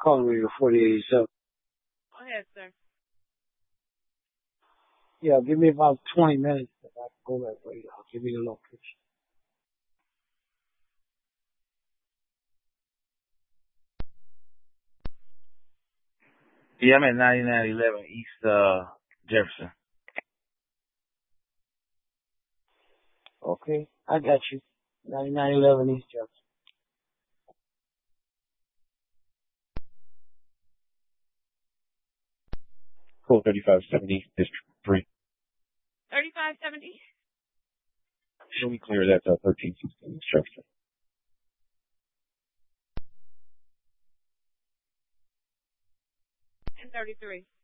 calling me 4087. Go ahead, sir. Yeah, give me about 20 minutes if I can go that way. I'll give you the location. Yeah, I'm at 9911 East Jefferson. Okay, I got you. 9911 East Jefferson. Cool, 3570, District 3. 3570? Show me clear, that's 1316 East Jefferson. 1033.